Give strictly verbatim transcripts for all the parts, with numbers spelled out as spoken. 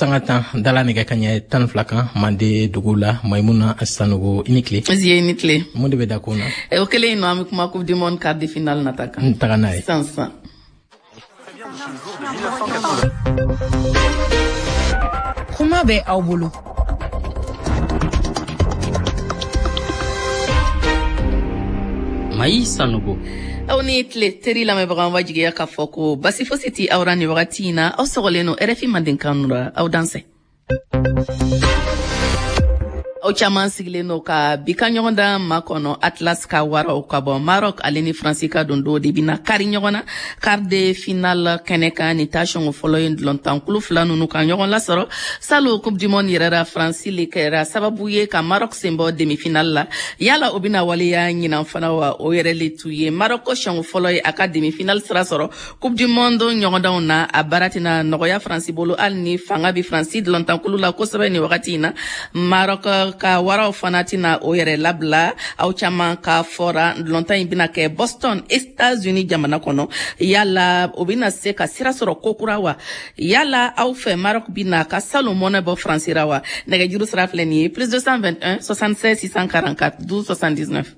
Sangatan dala nege kanye tan flakan mande dugula Maimuna Sanogo inikle. Ziye inikle. Monde be dakuna. E okele ino ami kuma Coupe du Monde quart de finale nataka. Ntaganaye. Sansa. Kuma be aw bolo. Mayi Sanogo. Aw ni tile teri lamɛnbaga an wajigiya k'a fɔ ko basi fosi tɛ aw ra ni wagati in na aw sɔgɔlen no R F I Mandenkan ra aw dansɛ. Aw caman sigilen no ka bi ka ɲɔgɔn da ma kɔnɔ Atlas ka waraw ka bɔ Maroc ale ni Fransi ka don do de bina kari ɲɔgɔn na quart de finale kɛnɛ kan ni tasiɔn fɔlɔ ye dɔlɔntankulu fila nunu ka ɲɔgɔn lasɔrɔ salo Coupe du Monde yɛrɛra Fransi le kɛra sababu ye ka Maroc sen bɔ demi finale la yala o bina waleya ɲinan fana wa o yɛrɛ le tu ye Maroc siɔn fɔlɔ ye a ka demi finale sira sɔrɔ Coupe du Monde ɲɔgɔndanw na a baara tɛna nɔgɔya Fransi bolo hali ni fanga bi Fransi dɔlɔntankulu la kosɛbɛ ni wagati in na Maroc ka waraw fana tɛna o yɛrɛ labila aw caman ka fɔra dɔlɔntan in bina kɛ Boston États-Unis jamana kɔnɔ yala o bina se ka sira sɔrɔ kokura wa yala aw fɛ Maroc bina ka salon mɔnɛ bɔ Fransi ra wa nɛgɛjuru sira filɛ nin ye plus deux cent vingt et un soixante-seize six cent quarante-quatre douze soixante-dix-neuf.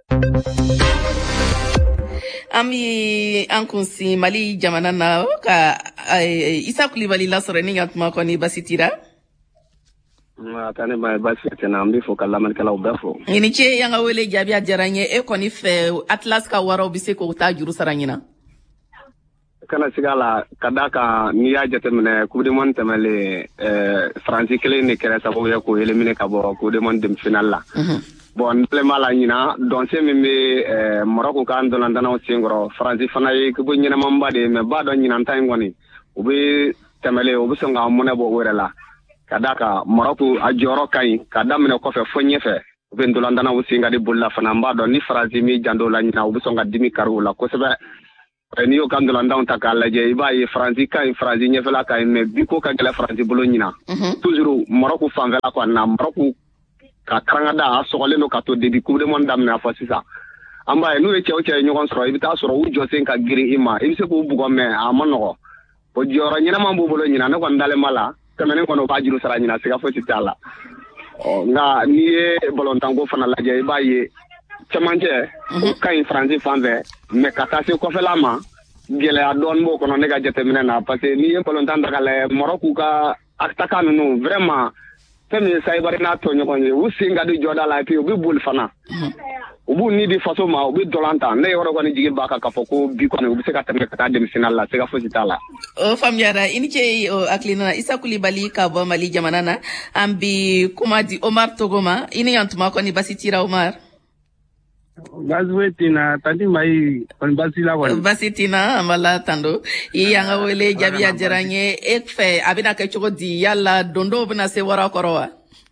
An bi an kunsi Mali jamana na ka Isa Kulibali lasɔrɔ ni ɲatuma kɔni basi tira. Atane ba basi tena ambi fo kala man kala ubafo. Ini ce yanga wele jabi ajaranye e koni fe Atlas ka waro bise ko ta juru saranyina. Kana sigala kadaka ni ya jatemne Coupe du Monde temele eh Fransi kele ni kere sabo ya ko elimine ka bo Coupe du Monde dem final la. Bon le mala nyina don se meme eh Morocco kan don landana o singoro Fransi fana yi ko nyina mamba de me ba don nyina tan ngoni. Ubi temele ubi songa mona bo werela. Kadaka Morocco a joro kai kadamne ko fe fonye fe ben dolandana usinga di bulla fana mbado ni Fransi mi jando la nyina ubusonga dimi karula ko sebe ni yo kan dolanda on takala je iba yi Fransi kai Fransi nyefela kai me biko ka gele Fransi bulo nyina toujours Morocco fanvela ko na Morocco ka karangada asogole no ka to debi Coupe du Monde damna fa sisa amba nu e chew chew nyon soro ibita soro u josen ka giri ima ibise ko bugo me amano ko joro nyina mambo bulo nyina ne ko ndale mala kamene kono bajiru sara nyina siga fo ci tala o nga niye bolontango fana laje baye chamanje kay Fransi fanve me katase ko felama gele adon bo kono nega jete minena parce que niye bolontan daga Morocco ka ataka no vraiment temi saybarina to nyoko ni usinga di joda la pi obi bul fana ubu ni di faso ma obi dolanta ne yoro ko ni jigi baka ka foko bi ko ne obi se ka tembe ka dem final la se ka fo tala o famiara inche o aklina Isa Kulibali ka bo Mali jamana na ambi kuma di Omar Togoma ini yantuma ko ni basitira Omar Bazwetina tandi mai on basila won basitina amala tando i yanga wele jabi ajaranye ekfe abina ke chogodi yalla dondo bina se wara korowa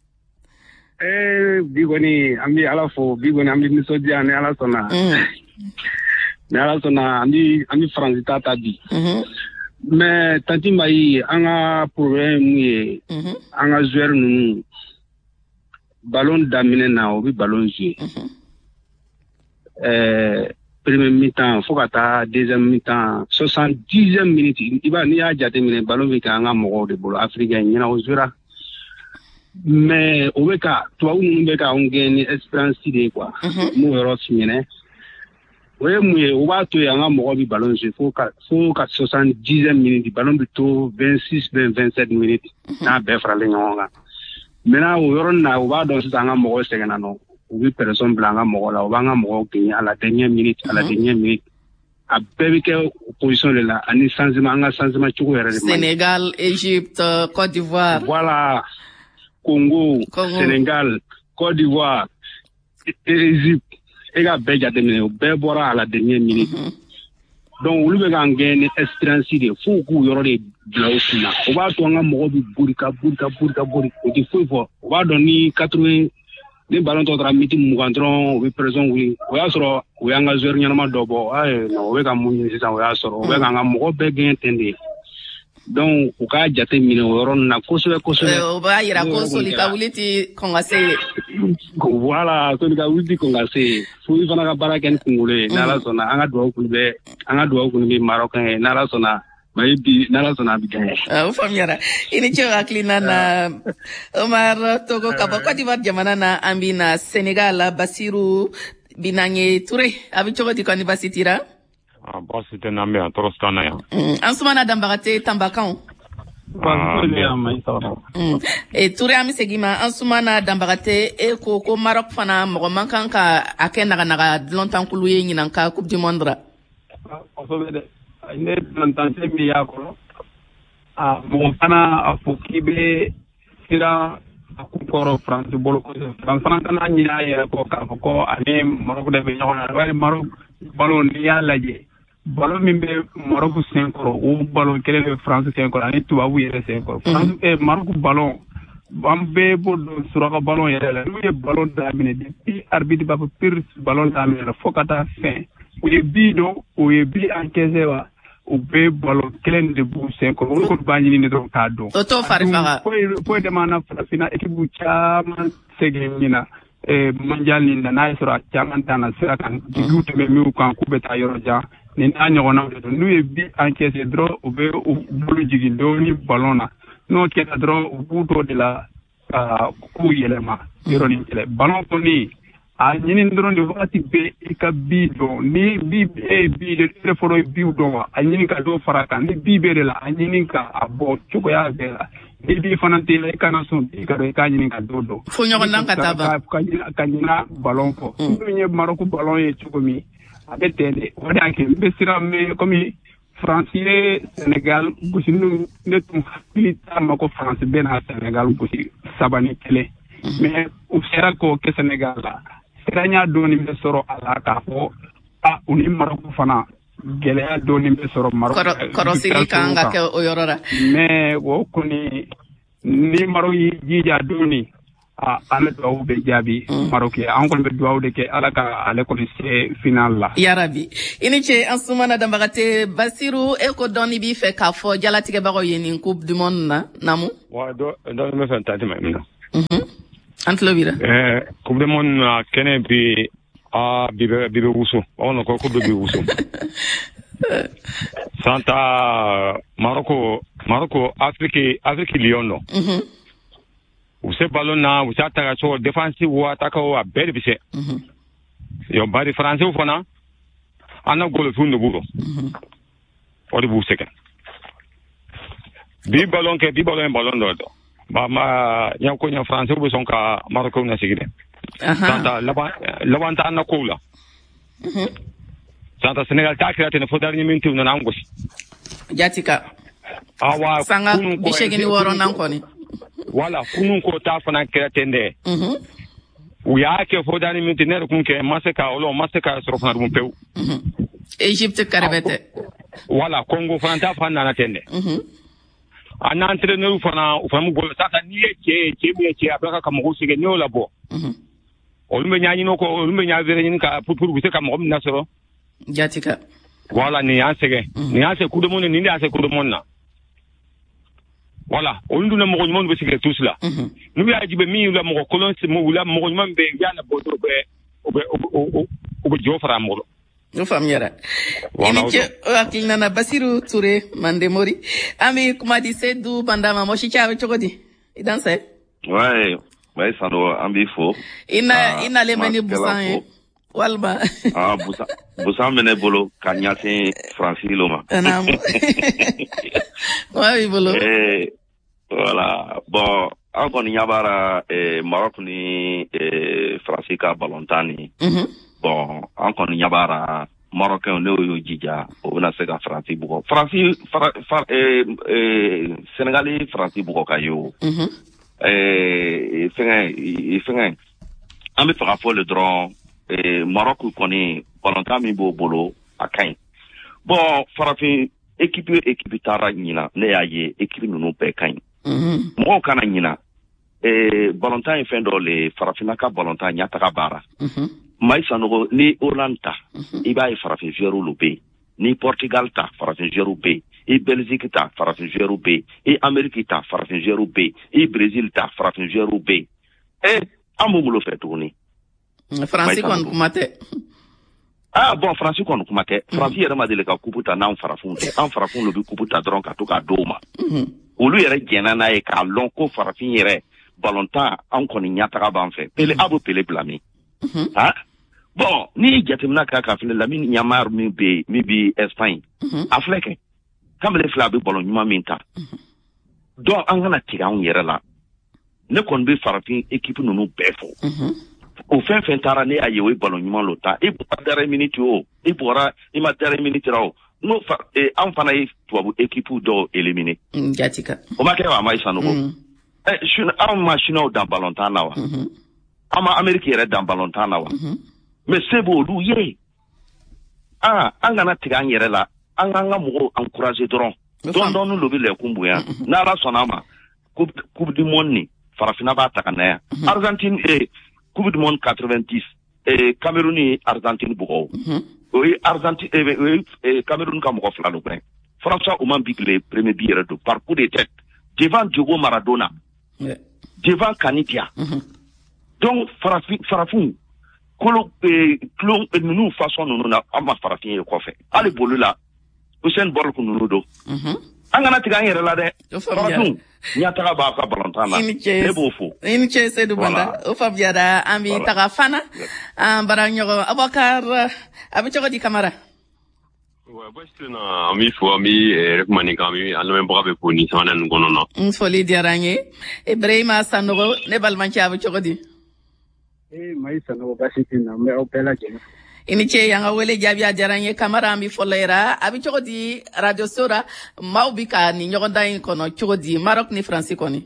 eh bigoni ambi ala fo bigoni ambi misodi ane ala sona ne ala sona ambi ambi Fransi tata bi mais tanti mai anga problème ye anga joueur nu ballon damine na obi ballon jouer Euh, premier mi-temps, faut qu'à deuxième mi-temps, soixante-dixième minute, il va n'y a déjà terminé, ballon avec un amour de bolo africain, il y en a aux jours. Mais, au cas, toi, ou nous, on gagne espérance d'idée, quoi. Nous, on signé. Oui, mais, on va tuer un amour de ballon, il faut qu'à soixante-dixième minute, ballon plutôt vingt-six, vingt-sept minutes, n'a pas fait maintenant, on va dans ce amour, c'est un amour. Oui, personne blanc mola ou banga mo à la dernière minute à la dernière minute a bébé opposition là ani changement nga changement ci ko yéré Sénégal, Égypte, Côte d'Ivoire voilà Congo, Congo. Sénégal, Côte d'Ivoire, Égypte et ga bé ja terminé bé bora à la dernière minute donc on lui va gagner espérance de fou ko yoro de blausina o ba to nga mo bi burika burika burika burika il faut voir on va donner quatre-vingts ni ballon to tra miti mugandron we person we we asoro we anga joueur nyama dobo ay no we ka munyi sisa we asoro we ka nga mo be gen tende donc u ka jate mine woron na koswe koswe o ba yira ko soli ka wuliti kongase voilà to ka wuliti kongase fu fana ka baraken kungule na la sona anga do kulbe anga do kulbe marocain na la sona mais bi nala sona bi gagné o famiyara ini ce aklina na Omar Togo kaba Côte d'Ivoire jamana na ambina Senegal Basiru binanye Touré abi cogo di koni basitira ah basite na me torostana ya ansumana dambagate tambakan ba le amay sawra e Touré ami segima ansumana dambagate e ko ko Maroc fana mo mankan ka akena naga longtemps kuluye nyinan ka Coupe du Monde ra ko so be de ne longtemps se mi yakolo a mo fana afukibe sira akukoro France bolo ko France kana nyina ye ko ka ko ani Maroc de be nyona wali Maroc ballon ni ya laje ballon min be Maroc cinq o ballon kele de France cinq ani tuba wu yere cinq France e Maroc ballon bambe bodo suraka ballon yere la no ye ballon da mine depuis arbitre ba pir ballon da mine fokata fin o ye bido o ye bi encaissé wa o be ballon kelen de bu cinq o ko bañi ni do ka do o to fari faga poy poy de mana fina équipe bu chama segemina e mondial ni na isra chama tana sira kan du te me mi kan ku beta yoroja ni na nyona do nu e bi encaissé dro o be o bulu jigi do ni ballon na no ke dro o buto de la ku yelema yoroni tele ballon ko ni a nyini ndron de wati be ka bido ni bi e bi de teleforo bi do a nyini ka do faraka ni bi be de la a nyini ka abo chuko ya be la ni bi fanante le kana so bi ka do ka nyini ka do do fo nyogo nan ka taba ka nyina ka nyina ballon ko ni Maroc ballon ye chuko mi abetende wada ke be sira me komi France Sénégal businu netum hakilita mako France bena Sénégal busi sabani kele mais u sera ko ke Sénégal la seranya doni be soro ala ka fo a uni Maroc fana geleya doni be soro Maroc koro sigi kanga ke o yorora mais wo koni ni Maroc yi jija doni a ala do be jabi Maroc ya ankon be do de ke ala ka ale ko se final la ya rabbi ini ce ansumana dambagate Basiru e ko doni bi fe ka fo jalatige bago yeni Coupe du Monde na namu wa do do me fan tati mai mina mhm antlo bira eh Coupe du Monde kene bi a bibe bibe wusu ono ko Coupe bi wusu Santa Maroko Maroko Afrique Afrique Lyon no mhm use ballon na use ataka so defensive wa ataka wa bele bise mhm yo bari français fona ana golo fundu buro mhm odi bu seke bi ballon ke bi ballon ballon do ba ma nya ko nya français bu sonka Maroko na sigide santa laba labanta na kula mhm santa Senegal ta kreate ne fo dernier minute na ngosi jatika awa sanga bishege ni woro nan ko ni wala kunun ko ta fana kreate nde mhm uya ke fo dernier minute ne kun ke maseka olo maseka so fana dum pew mhm Egypte karabete wala Congo fana ta fana na tende mhm ana entraîneur fana fana mu gol sasa ni ke ke be ke abaka kam ko sige no labo mhm olumbe nyaani no ko olumbe nyaa vere ni ka pour pour bise kam ko nasoro jatika wala ni ansege ni anse coup de monde ni ni anse coup de monde na voilà olundu na mo ko mo be sige tous là mhm nu ya jibe mi la mo ko kolon se mo la mo ko man be ya na bodo be obe obe obe jofra mo no famiyara ini ce akil nana Basiru Touré mande mori ami kuma di sedu bandama mo shi chawe chogodi idan sai ouais ouais ça do ambifo ina ina le meni busan walba ah busan busan mene bolo kanyase Francis Loma namu ouais bolo eh voilà bon encore ni yabara eh Maroc ni eh Francis ka balontani mhm bon encore ni yabara Marocain ne yo jija o na se ka Francis buko Francis eh eh Sénégalais Francis buko kayo mhm eh fenga fenga ami fera fo le drone eh Maroc connaît balontani mi bo bolo akai bon farafin équipe équipe tara nyina ne yaye équipe no pe kan mhm mo kana nyina eh balontani fendo le farafina ka balontani nyata ka bara mhm mai sanogo ni Olanta iba e farafin zero lobe ni Portugal ta farafin zero be e Belgique ta farafin zero be e Amérique ta farafin zero be e Brésil ta farafin zero be e amugulo fetuni Francis kon kumate ah bon France kon kuma ke France yɛrɛ ma deli ka kuputa n'an farafin tɛ an farafin lo bi kuputa dɔrɔn ka to ka d'o ma olu yɛrɛ jɛnna n'a ye k'a lɔn ko farafin yɛrɛ ballontan an kɔni ɲataga b'an fɛ pele a b'o pele bila min ah bon ni jatemina ka ka filɛ Lamine Yamal min bɛ min bi Espagne a filɛ kɛ kamalen fila a bɛ ballon ɲuman min ta donc an kana tigɛ anw yɛrɛ la ne kɔni bɛ farafin équipe ninnu bɛɛ fɔ o fɛn fɛn taara ne y'a ye o ye ballon ɲuman lo ta i bɔra dernière minute o i bɔra i ma dernière minute ra o n'o fa an fana ye tubabu équipe dɔw éliminer jatika o ma kɛ wa ma Sanogo eh Chine an ma Chinois dan ballontan na wa an ma Amérique yɛrɛ dan ballontan na wa mais se b'olu ye ah an kana tigɛ an yɛrɛ la an k'an ka mɔgɔw encourager dɔrɔn dɔn dɔn lo bɛ lɛkun bonya n'Ala sɔnna ma coupe du monde ni farafina b'a ta ka na yan Argentine eh coupe du monde quatre-vingt-dix eh Cameroun ni Argentine bugɔ o ye Argentine eh Cameroun ka mɔgɔ fila lo bɛn François Oman Bigele premier bi yɛrɛ do par coup de tête devant Diego Maradona devant Kanidia donc farafin farafin kolo klon nunu façon nunu na ama farafin ye kɔfɛ ale bolo la Usain Bolt nunu do an kana tigɛ an yɛrɛ la dɛ farafin ɲataga b'a ka ballontan na ne b'o fo i ni ce Seydou Banda o faamuyara an b'i taga fana an bara ɲɔgɔn Abubakar a bɛ cogo di Kamara ouais basi tɛ na an b'i fo an b'i kumani kan an b'i an lamɛnbaga bɛ fo nin sabanan nin kɔnɔ na foli diyara an ye Ibrahima Sanogo ne balimancɛ a bɛ cogo di eh Mayi Sanogo basi tɛ na n bɛ aw bɛɛ lajɛlen i ni ce an ka wele jaabi a diyara an ye Kamara an bɛ fɔlɔ yɛrɛ a bɛ cogo di radio Sora maaw bɛ ka nin ɲɔgɔndan in kɔnɔ cogo di Maroc ni France kɔni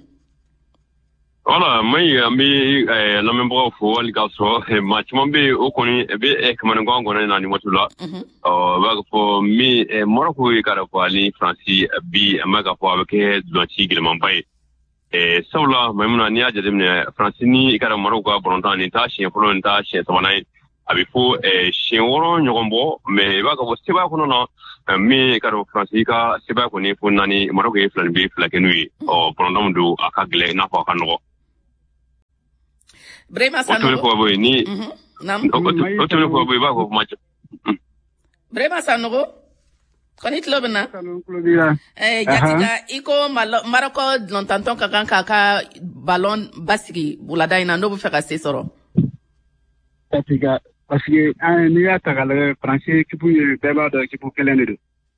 voilà Mayi an bɛ lamɛnbagaw fo hali k'a sɔrɔ maa caman bɛ yen o kɔni bɛ kamalenkan kɔnɔ na nin waati la ɔ b'a fɔ min Maroc ye k'a fɔ ani France bi an b'a fɔ a bɛ kɛ dolanci gɛlɛmanba ye sabula Mayimuna n'i y'a jateminɛ France ni i ka Maroc ka ballontan nin t'a siɲɛ fɔlɔ nin t'a siɲɛ sabanan ye a bɛ fɔ siɲɛ wɔɔrɔ ɲɔgɔn bɔ mais i b'a fɔ sebaaya kɔnɔ na min ka dɔn France ka sebaaya kɔni fo naani Maroc ye fila ni bɛ fila kɛ n'u ye ɔ ballontan min don a ka gɛlɛn i n'a fɔ a ka nɔgɔ. Brema Sanogo o tɛmɛnen kɔ bɔ yen ni o tɛmɛnen kɔ bɔ yen i b'a fɔ kuma cɛ. Brema Sanogo kɔni tulo bɛ na ɛɛ jatika i ko Maroc dɔlɔntantɔ ka kan k'a ka ballon basigi wulada in na n'o bɛ fɛ ka se sɔrɔ. Jatika parce que n'i y'a ta k'a lajɛ France équipe ye bɛɛ b'a dɔn équipe kelen de don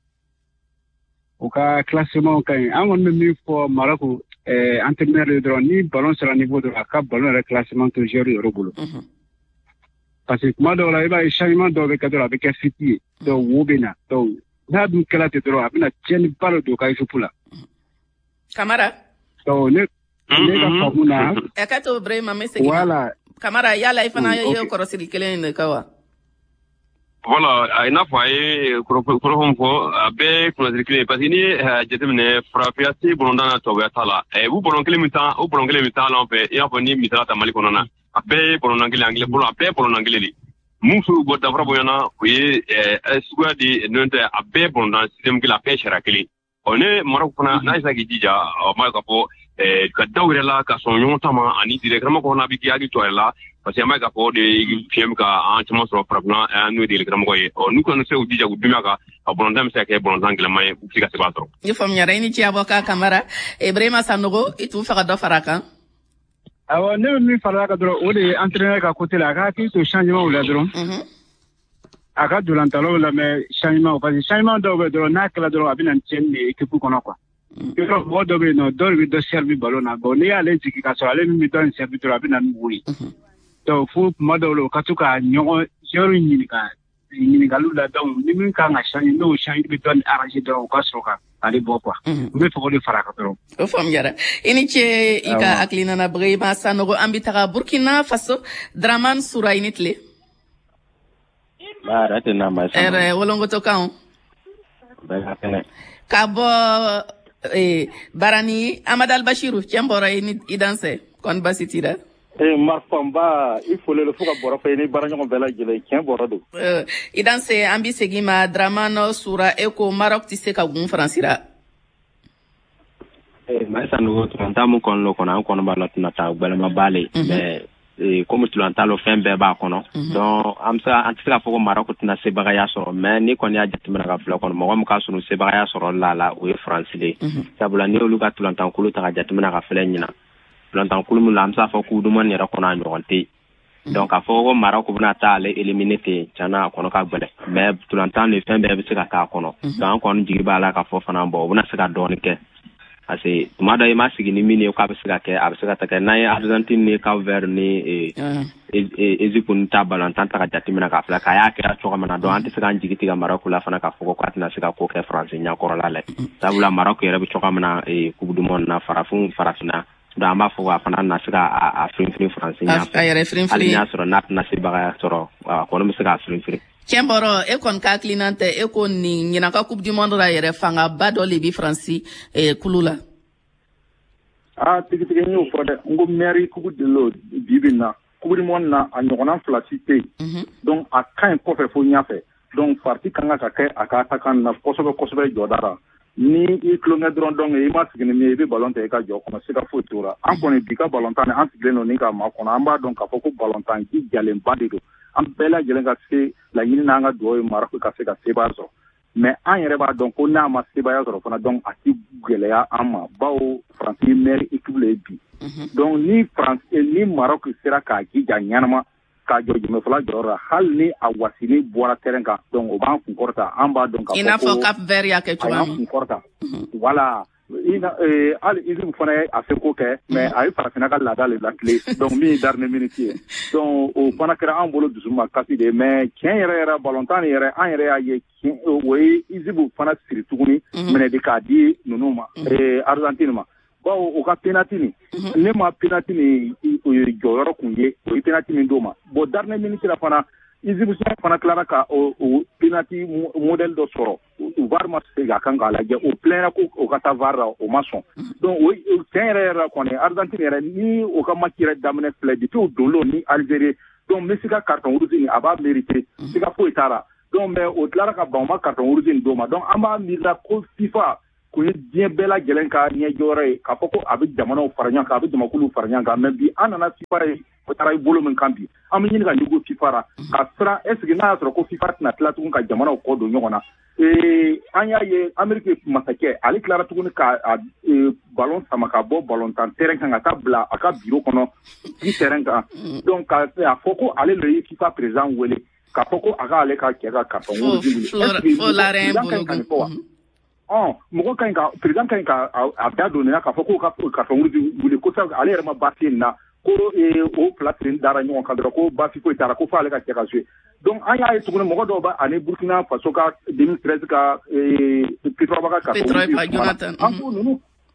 u ka classement ka ɲi an kɔni bɛ min fɔ Maroc entraîneur de dɔrɔn ni ballon sera niveau dɔrɔn a ka ballon yɛrɛ classement to joueur yɛrɛ bolo parce que tuma dɔw la i b'a ye changement dɔw bɛ kɛ dɔrɔn a bɛ kɛ fiti ye donc wo bɛ na donc n'a dun kɛra ten dɔrɔn a bɛna tiɲɛniba de don u ka équipe la. Kamara. donc ne ne ka faamu na. ɛ ka to Ibrahima n bɛ segin. voilà. Kamara yala i fana ye kɔrɔsigi kelen de kɛ wa. voilà a n'a fɔ a ye kɔrɔfɔ min fɔ a bɛɛ ye kɔrɔsigi kelen ye parce que n'i ye jateminɛ farafinya tɛ ballontan na tubabuya t'a la u ballon kelen min ta o ballon kelen min ta l'anw fɛ i n'a fɔ ni misala ta Mali kɔnɔ na a bɛɛ ye ballontan kelen angilɛ ballon a bɛɛ ye ballontan kelen de mun furu bɔ danfara bonyana o ye suguya de n'o tɛ a bɛɛ ye ballontan système kelen a bɛɛ ye sariya kelen ɔ ne Maroc fana n'a sera k'i jija ɔ maa ka fɔ ka daw yɛrɛ la ka sɔn ɲɔgɔn ta ma ani délégation kɔnɔ a bɛ k'i hakili to a yɛrɛ la parce que an b'a ka fɔ de fiɲɛ bɛ ka an caman sɔrɔ farafinna n'o ye délégation ye ɔ n'u kɔni se k'u jija k'u dɛmɛ ka a ballontan bɛ se ka kɛ ballontan gɛlɛman ye u bɛ se ka se k'a sɔrɔ. i faamuyara i ni ce Abubakar Kamara Ibrahima Sanogo i tun fɛ ka dɔ fara a kan. awɔ ne bɛ min fara a kan dɔrɔn o de ye entraîneur ka côté la a ka hakili to changement la dɔrɔn. a ka dolantalaw lamɛn changement parce que changement dɔw bɛ dɔrɔn n'a kɛra dɔrɔn a bɛ na ni tiɲɛni de ye équipe kɔnɔ quoi. yɔrɔ mɔgɔ dɔ bɛ yen nɔ dɔw de bɛ dɔ servi ballon na bon n'i y'ale jigin ka sɔrɔ ale min bɛ dɔ in servi dɔrɔn a bɛ na ni wo ye. donc fo tuma dɔw la o ka to ka ɲɔgɔn joueur ɲininka ɲininkaliw la donc ni min kan ka changer n'o change bɛ dɔ ni arranger dɔrɔn o ka sɔrɔ ka ale bɔ quoi. n bɛ fɛ o de fara a kan dɔrɔn. o faamuyara i ni ce i ka hakilina na Ibrahima Sanogo an bɛ taga Burkina Faso Dramane Soura i ni tile. baara tɛ na ma sɔn. ɛrɛ wolongoto kan. bɛɛ ka kɛnɛ. ka bɔ Barani Amad Albashiru cɛ bɔra i ni i dansɛ kɔni basi t'i la. ee marifanba i folele fo ka bɔra fɛ i ni baaraɲɔgɔn bɛɛ lajɛlen tiɲɛ bɔra don. i dansɛ an bɛ segin ma Dramane Soura e ko Maroc tɛ se ka gun Faransi la. ee Mayi Sanogo tuma t'a mun kɔnɔ kɔnɔ an kɔnɔ b'a la tɛna taa gbɛlɛma baale mais e comme tu l'entends le fin beba kono donc am sa antisa foko Maroc tina sebagaya soro mais ni ko ni ajatimana ka fla kono mo ka sunu sebagaya soro la la o France le sabula ni oluga tu l'entends kulu ta ajatimana ka fla nyina tu l'entends kulu mu lamsa foko du man ni ra kono anyonte donc a foko Maroc buna ta ale éliminer te chana kono ka gbele mais tu l'entends le fin beba se ka ta kono donc on jiba la ka fo fana bo buna se ka doni ke ase tumada ima sigini mini ka bisika ke abisika take na Argentine ni Cape Verde ni e e ezipun tabala tanta ka jatimina ka fla ka ya ke choka mana do anti sika njigiti ga Maroc la fana ka foko kwatina sika ko ke France nya ko la le tabula Maroc yere bi choka mana e coupe du monde na farafun farafina da ma fo afana na sika a fin fin France nya a yere fin fin nya soro na na sibaga soro ko no sika fin fin Kemboro e kon ka clinante e kon ni nyina ka coupe du monde ra yere fanga bado libi France e kulula ah tigi tigi nyu fo de ngo meri coupe de lo bibina coupe du monde na anyona flacité donc a kan ko fe fo nyafe donc parti kanga ka ke aka takan na kosobe kosobe jodara ni i klonga dron donc e ma sigini mi be ballon te ka jo ko sika fotura an ko ni bika ballon tan an sigino ni ka ma ko na amba donc ka foko ballon tan ji jalen badido am bela jelenga se la yini nanga do Maroc ka se ka sebazo mais an yere ba donc on a ma sebazo fana donc ati geleya ama bawo France mer équipe le bi donc ni France ni Maroc sera ka ji janyama ka joji me fala jora hal ni awasini bora terenga donc o ban kunkorta amba donc ina fo Cap Vert ya ke tuwa kunkorta voilà ina eh al izim fana afeko ke mais ay farafina ka lada le lakle donc mi darne minute donc o fana kera an bolo dusuma kasi de mais ken yere yere balontan yere an yere aye we izibu fana siri tuguni mene de ka di nunuma eh Argentine ma bawo o ka penalty ni ne ma penalty ni joyoro kunye o penalty ni doma bo darne minute la fana izibu fana clara ka o penalty model do soro o var ma se ga kanga la je o plein ko o ka var o maçon donc o terre ko ne Argentine era ni o ka makira damne fle di to dolo ni Algérie donc mesika carton rouge ni aba mérité sika fo itara donc mais o clara ka ba ma carton rouge ni doma donc amba mira ko FIFA ko bien bela gelenka ni jore ka foko abi jamano faranya ka abi jamakulu faranya ga mebi anana FIFA o taray bolo men kambi am ñini ga ñugo FIFA ra ka sra est ce que na sro ko FIFA na tla tun ka jamano ko do ñogona e anya ye Amerique masake ali clara tun ka ballon sama ka bo ballon tan terrain kan ta bla aka bureau kono di terrain ka donc ka a foko ale le FIFA président wele ka foko aga ale ka ke ga carton rouge fo la rembo oh mo kan ka président kan ka a da do na ka foko ka carton rouge wele ko sa ale rema batin na ko e o platine dara nyon kadra ko ba fi ko tara ko fa le ka ka jouer donc aya e tugune mo do ba ane Burkina Faso ka deux mille treize ka e Petrova ka Petrova pa Jonathan anko nunu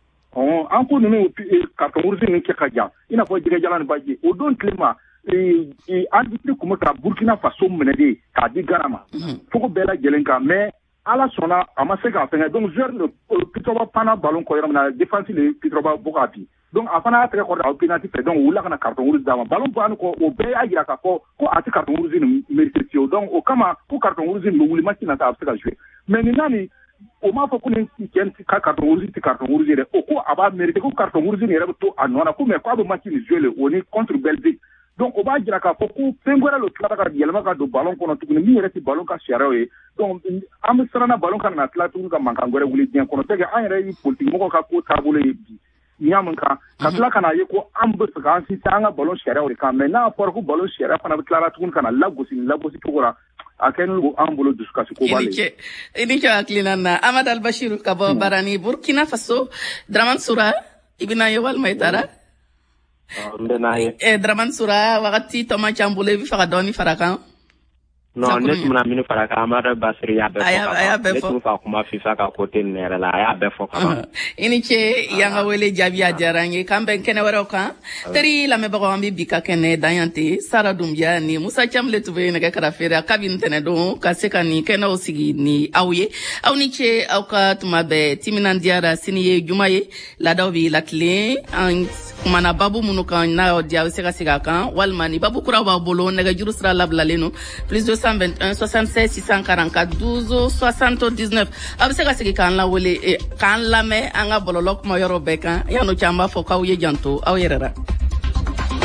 oh anko nunu ka ko urzi ni ke ka ja ina fo jige jalan ba ji o don klima e e andi ko ka Burkina Faso menede ka di garama foko bela jelenka mais ala sona amase ka fenga donc joueur le Petrova pana ballon ko yama défense le Petrova bokati donc afana atre ko da penalty fait donc wula kana carton rouge dama ballon ban ko o be agira ka ko ko ati carton rouge ni mérité donc o kama ko carton rouge ni wuli match na ta afika jouer mais ni nani o ma fo ko ni ken ka carton rouge ti carton rouge de o ko aba mérité ko carton rouge ni rebe to anona ko mais ko aba match ni jouer le oni contre Belgique donc o ba gira ka fo ko pengora lo tla ka yelma ka do ballon ko no tukuni mi reti ballon ka share e donc am sarana ballon ka na tla tukuni ka mankangore wuli bien ko no tege an re politique mo ka ko tabule nyamanka katla kana ye ko ambe saka si tanga ballon share o ka mais na por ko ballon share kana clara tukuni kana lagosi lagosi tugora akenu ambulo discussion ko bale inike inike aklinana Ahmad Al Bashir ka bo barani Burkina Faso Draman Soura ibina yewal maitara ndenaye e Draman Soura wakati toma chambule bi faka doni farakan no net muna minu faraka Amara Basri ya be fo fa kuma FIFA ka kote nere la ya be fo kama iniche yanga wele jabi ajarange kambe kene wero kan teri la me bago ambi bika kene dayante Sara Dumbia ni Musa Chamle tube ne ka karafera kabin tene do ka seka ni kene osigi ni awye awniche awka tumabe timinan diara siniye jumaye la dawbi latle an kumana babu munu kan na odia seka seka kan walmani babu kura ba bolo ne ga juru sra labla leno plus de deux cent vingt et un soixante-seize six cent quarante-quatre douze soixante-dix-neuf abse ka sigi kan la wele kan la me anga bololok mo yoro bekan yano chamba fo ka uye janto aw yerera